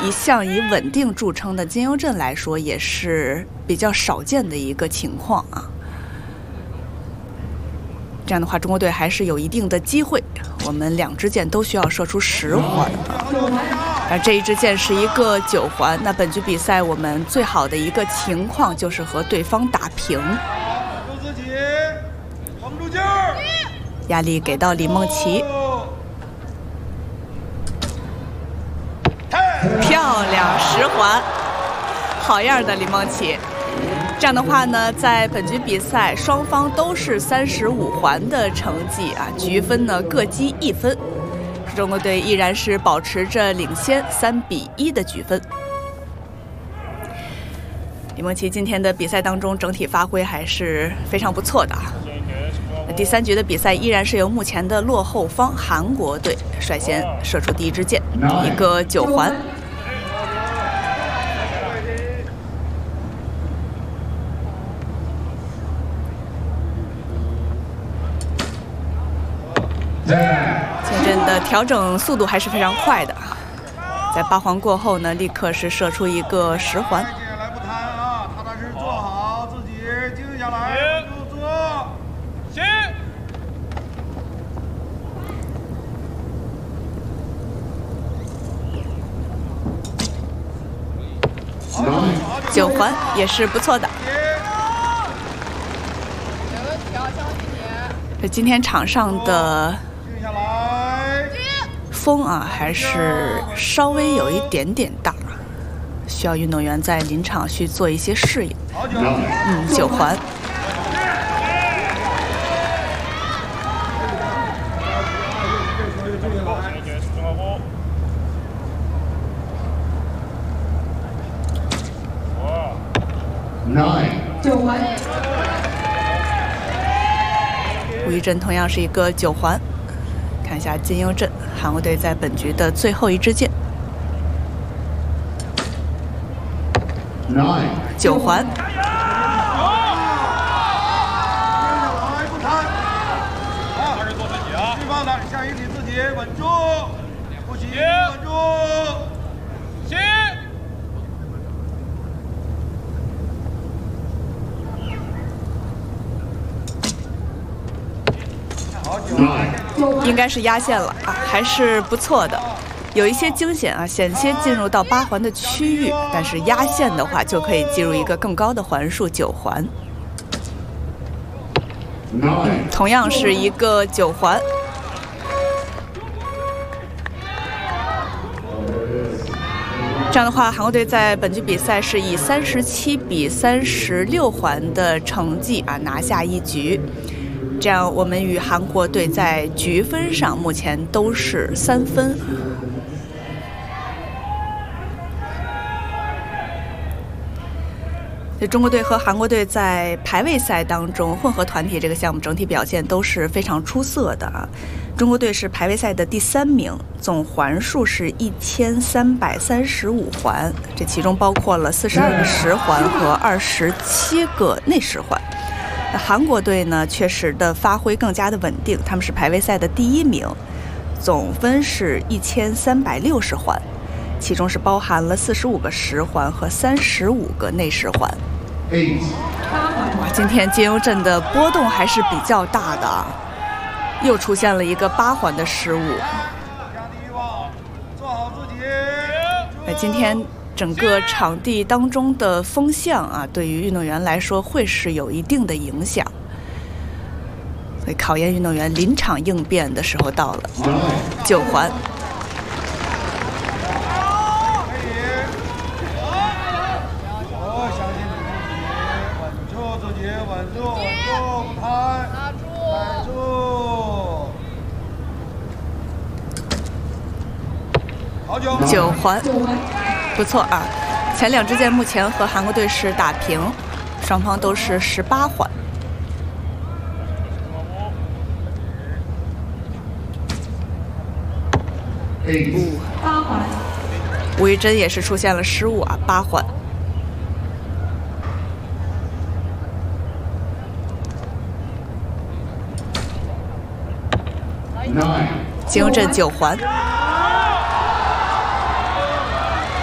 一向以稳定著称的金优镇来说，也是比较少见的一个情况啊。这样的话，中国队还是有一定的机会。我们2支箭都需要射出10环啊。这一支箭是一个9环。那本局比赛我们最好的一个情况就是和对方打平。压力给到李梦琪，漂亮10环，好样的李梦琪。这样的话呢，在本局比赛双方都是35环的成绩啊，局分呢各积1分，中国队依然是保持着领先3-1的局分。李梦琪今天的比赛当中整体发挥还是非常不错的。第3局的比赛依然是由目前的落后方韩国队率先射出第1支箭，一个9环。前阵的调整速度还是非常快的，在8环过后呢，立刻是射出一个10环。 来不谈啊，踏踏实实做好自己，静下来，就做。行。 9环也是不错的。今天场上的风啊，还是稍微有一点点大，需要运动员在临场去做一些适应。9环。9环。吴一震同样是一个9环。看一下金优镇，韩国队在本局的最后1支箭。9环。 不谈。好，还是做自己啊。对方的，下一题自己稳住，不行，稳住。行。 应该是压线了啊，还是不错的，有一些惊险啊，险些进入到8环的区域，但是压线的话就可以进入一个更高的环数9环。同样是一个9环。这样的话，韩国队在本局比赛是以37-36环的成绩啊拿下1局。这样，我们与韩国队在局分上目前都是3分。中国队和韩国队在排位赛当中，混合团体这个项目整体表现都是非常出色的啊。中国队是排位赛的第3名，总环数是1335环，这其中包括了42个10环和27个内10环。韩国队呢，确实的发挥更加的稳定，他们是排位赛的第1名，总分是1360环，其中是包含了45个10环和35个内10环。哇，今天金优镇的波动还是比较大的啊，又出现了一个8环的失误。今天整个场地当中的风向啊，对于运动员来说会是有一定的影响，所以考验运动员临场应变的时候到了。9环。9环，不错啊！前2支箭目前和韩国队是打平，双方都是18环。8环，吴一真也是出现了失误啊，8环。金优镇9环。